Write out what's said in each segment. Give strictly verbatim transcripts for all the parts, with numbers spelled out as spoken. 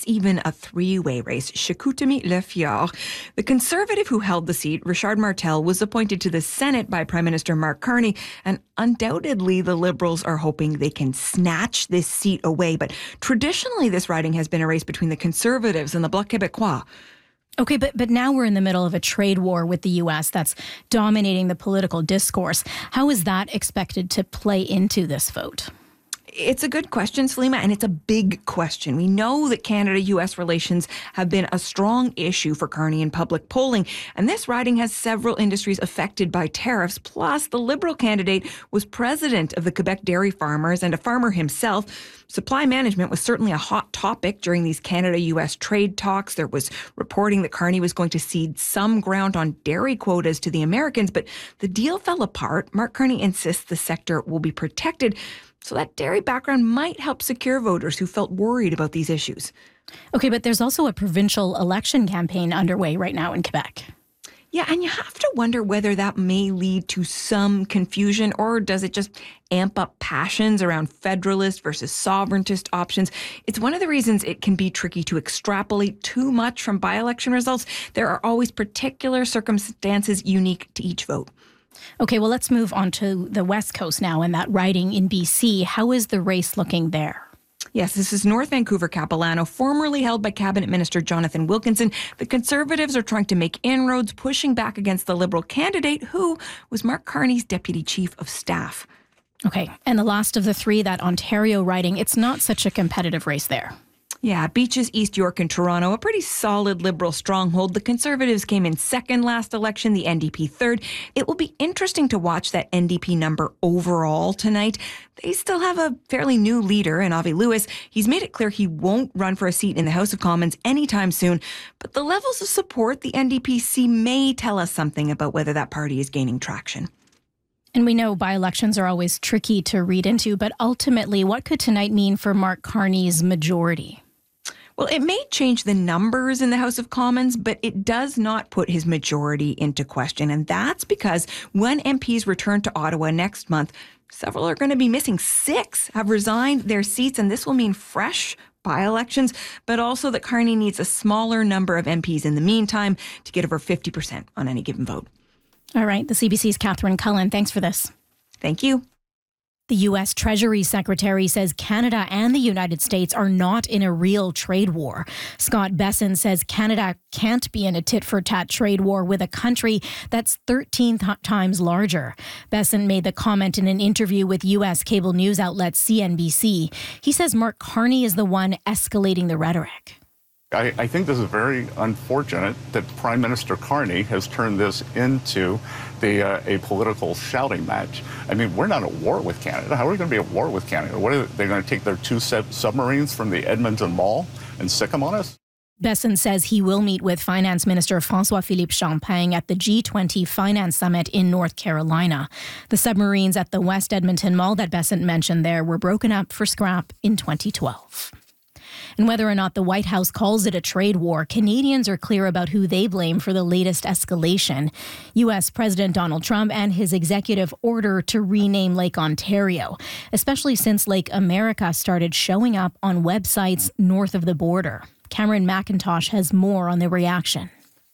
perhaps even a three-way race. Chicoutimi Le Fjord. The Conservative who held the seat, Richard Martel, was appointed to the Senate by Prime Minister Mark Carney, and undoubtedly the Liberals are hoping they can snatch this seat away. But traditionally, this riding has been a race between the Conservatives and the Bloc Québécois. Okay, but but now we're in the middle of a trade war with the U S that's dominating the political discourse. How is that expected to play into this vote? It's a good question, Salima, and it's a big question. We know that Canada-U S relations have been a strong issue for Carney in public polling, and this riding has several industries affected by tariffs. Plus, the Liberal candidate was president of the Quebec Dairy Farmers and a farmer himself. Supply management was certainly a hot topic during these Canada-U S trade talks. There was reporting that Carney was going to cede some ground on dairy quotas to the Americans, but the deal fell apart. Mark Carney insists the sector will be protected. So that dairy background might help secure voters who felt worried about these issues. Okay, but there's also a provincial election campaign underway right now in Quebec. Yeah, and you have to wonder whether that may lead to some confusion, or does it just amp up passions around federalist versus sovereigntist options? It's one of the reasons it can be tricky to extrapolate too much from by-election results. There are always particular circumstances unique to each vote. Okay, well, let's move on to the West Coast now and that riding in B C. How is the race looking there? Yes, this is North Vancouver Capilano, formerly held by Cabinet Minister Jonathan Wilkinson. The Conservatives are trying to make inroads, pushing back against the Liberal candidate, who was Mark Carney's Deputy Chief of Staff. Okay, and the last of the three, that Ontario riding, it's not such a competitive race there. Yeah, Beaches, East York and Toronto, a pretty solid Liberal stronghold. The Conservatives came in second last election, the N D P third. It will be interesting to watch that N D P number overall tonight. They still have a fairly new leader in Avi Lewis. He's made it clear he won't run for a seat in the House of Commons anytime soon. But the levels of support the N D P see may tell us something about whether that party is gaining traction. And we know by-elections are always tricky to read into, but ultimately, what could tonight mean for Mark Carney's majority? Well, it may change the numbers in the House of Commons, but it does not put his majority into question. And that's because when M Ps return to Ottawa next month, several are going to be missing. Six have resigned their seats, and this will mean fresh by-elections, but also that Carney needs a smaller number of M Ps in the meantime to get over fifty percent on any given vote. All right. The C B C's Catherine Cullen. Thanks for this. Thank you. The U S Treasury Secretary says Canada and the United States are not in a real trade war. Scott Bessent says Canada can't be in a tit-for-tat trade war with a country that's thirteen th- times larger. Bessent made the comment in an interview with U S cable news outlet C N B C. He says Mark Carney is the one escalating the rhetoric. I, I think this is very unfortunate that Prime Minister Carney has turned this into the, uh, a political shouting match. I mean, we're not at war with Canada. How are we going to be at war with Canada? What are they going to take their two sub- submarines from the Edmonton Mall and sick them on us? Bessent says he will meet with Finance Minister François-Philippe Champagne at the G twenty Finance Summit in North Carolina. The submarines at the West Edmonton Mall that Bessent mentioned there were broken up for scrap in twenty twelve. And whether or not the White House calls it a trade war, Canadians are clear about who they blame for the latest escalation. U S President Donald Trump and his executive order to rename Lake Ontario, especially since Lake America started showing up on websites north of the border. Cameron McIntosh has more on the reaction.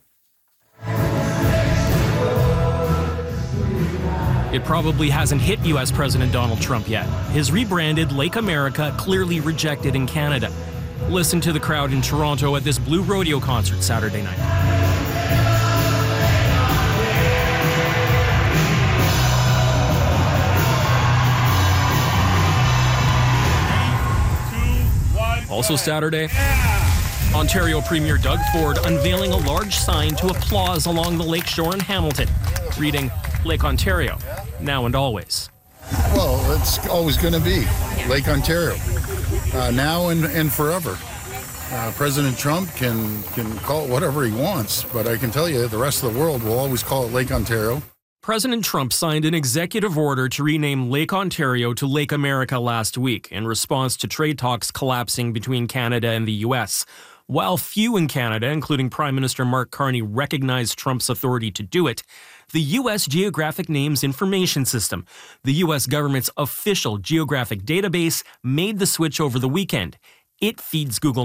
It probably hasn't hit U S President Donald Trump yet. His rebranded Lake America clearly rejected in Canada. Listen to the crowd in Toronto at this Blue Rodeo concert Saturday night. Also Saturday, Ontario Premier Doug Ford unveiling a large sign to applause along the lakeshore in Hamilton, reading Lake Ontario, now and always. Well, it's always going to be Lake Ontario, uh, now and, and forever. Uh, President Trump can, can call it whatever he wants, but I can tell you the rest of the world will always call it Lake Ontario. President Trump signed an executive order to rename Lake Ontario to Lake America last week in response to trade talks collapsing between Canada and the U S. While few in Canada, including Prime Minister Mark Carney, recognize Trump's authority to do it, the U S Geographic Names Information System, the U S government's official geographic database, made the switch over the weekend. It feeds Google